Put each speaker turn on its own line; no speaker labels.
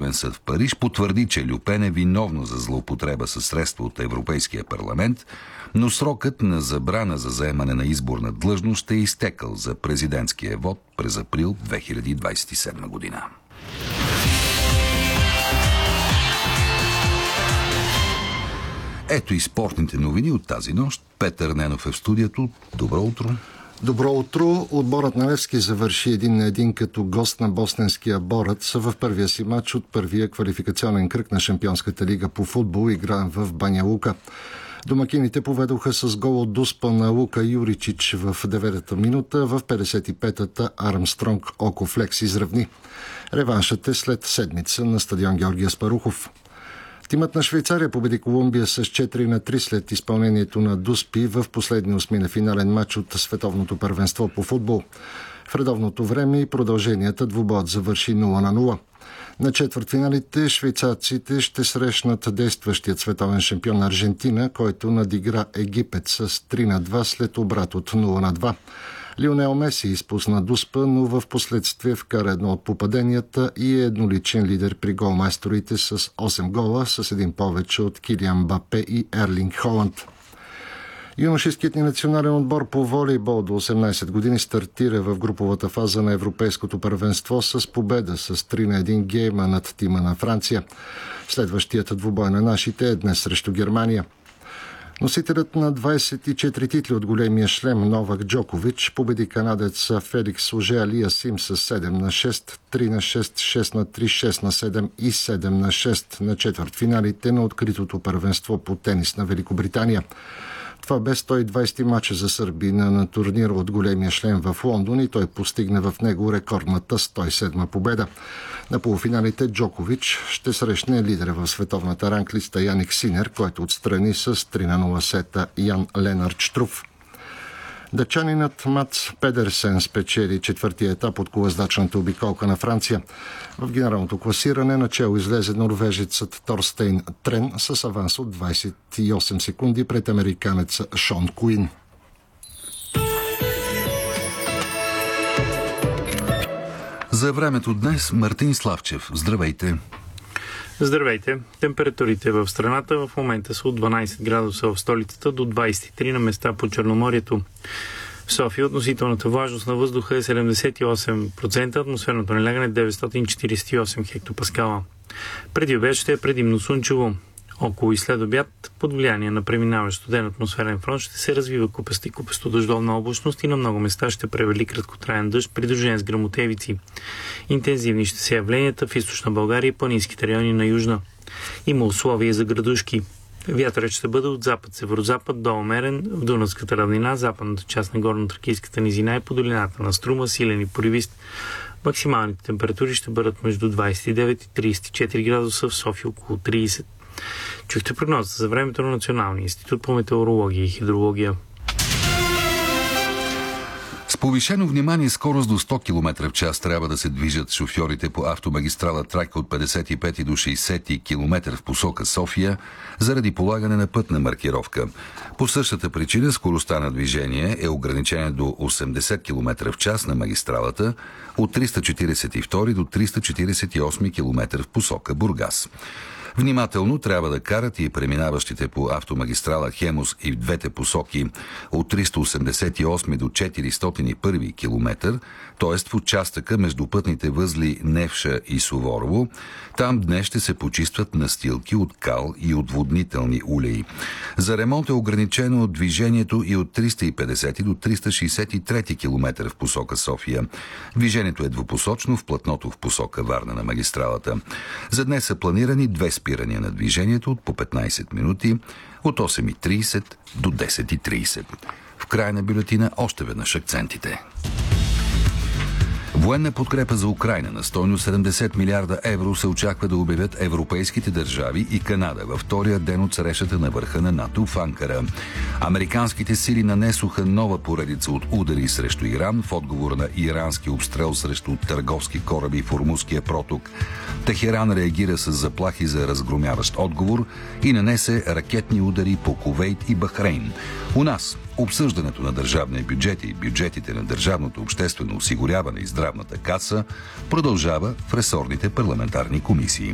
Върховен съд в Париж потвърди, че Лю Пен е виновно за злоупотреба със средства от Европейския парламент, но срокът на забрана за заемане на изборна длъжност ще е изтекъл за президентския вод през април 2027 година. Ето и спортните новини от тази нощ. Петър Ненов е в студиото. Добро утро.
Добро утро. Отборът на Левски завърши 1-1 като гост на босненския Борец в първия си матч от първия квалификационен кръг на Шампионската лига по футбол, игран в Баня Лука. Домакините поведоха с гол от дуспа на Лука Юричич в 9-та минута, в 55-та Армстронг Окофлекс изравни. Реваншът е след седмица на стадион Георги Аспарухов. Тимът на Швейцария победи Колумбия с 4-3 след изпълнението на дуспи в последния осмина финален матч от световното първенство по футбол. В редовното време и продълженията двубоят завърши 0-0. На четвъртфиналите швейцарците ще срещнат действащият световен шампион Аржентина, който надигра Египет с 3-2 след обрат от 0-2. Лионел Меси изпусна дуспа, но в последствие вкара едно от попаденията и е едноличен лидер при голмайсторите с 8 гола, с един повече от Килиан Мбапе и Ерлинг Холанд. Юношеският ни национален отбор по волейбол до 18 години стартира в груповата фаза на Европейското първенство с победа с 3-1 гейма над тима на Франция. Следващият двубой на нашите е днес срещу Германия. Носителят на 24 титли от големия шлем Новак Джокович победи канадеца Феликс Оже-Алиасим с 7-6, 3-6, 6-3, 6-7 и 7-6 на четвъртфиналите на откритото първенство по тенис на Великобритания. Това бе 120 мача за сърбина на турнира от големия шлем в Лондон и той постигна в него рекордната 107 победа. На полуфиналите Джокович ще срещне лидера в световната ранглиста Яник Синер, който отстрани с 3-0 сета Ян Ленард Штруф. Датчанинът Мац Педерсен спечели четвъртия етап от колоездачната обиколка на Франция. В генералното класиране начело излезе норвежецът Торстейн Трен с аванс от 28 секунди пред американеца Шон Куин.
За времето днес Мартин Славчев. Здравейте!
Здравейте! Температурите в страната в момента са от 12 градуса в столицата до 23 на места по Черноморието. В София относителната влажност на въздуха е 78%, атмосферното налягане 948 хектопаскала. Преди обяд ще е предимно слънчево. Около и след обяд, под влияние на преминаващ студен атмосферен фронт, ще се развива купеста и купесто-дъждовна облачност и на много места ще превали краткотраен дъжд, придружен с гръмотевици. Интензивни ще са явленията в източна България и планинските райони на южна. Има условия за градушки. Вятърът ще бъде от запад-северозапад до умерен в Дунавската равнина, западната част на горно-тракийската низина и по долината на Струма, силен и поривист. Максималните температури ще бъдат между 29 и 34 градуса, в София около 30. Чухте прогнозата за времето на Националния институт по метеорология и хидрология.
С повишено внимание скорост до 100 км в час трябва да се движат шофьорите по автомагистрала Тракия от 55 до 60 км в посока София заради полагане на пътна маркировка. По същата причина скоростта на движение е ограничена до 80 км в час на магистралата от 342 до 348 км в посока Бургас. Внимателно трябва да карат и преминаващите по автомагистрала Хемус и в двете посоки от 388 до 401 км, т.е. в участъка между пътните възли Невша и Суворово. Там днес ще се почистват настилки от кал и отводнителни улеи. За ремонт е ограничено движението и от 350 до 363 км в посока София. Движението е двупосочно в платното в посока Варна на магистралата. За днес са планирани две спирания на движението от по 15 минути от 8:30 до 10:30. В края на бюлетина още веднъж акцентите. Военна подкрепа за Украйна на стойност 70 милиарда евро се очаква да обявят европейските държави и Канада във втория ден от срещата на върха на НАТО в Анкара. Американските сили нанесоха нова поредица от удари срещу Иран в отговор на ирански обстрел срещу търговски кораби в Ормузския проток. Техеран реагира с заплахи за разгромяващ отговор и нанесе ракетни удари по Кувейт и Бахрейн. У нас обсъждането на държавния бюджет и бюджетите на държавното обществено осигуряване и здравната каса продължава в ресорните парламентарни комисии.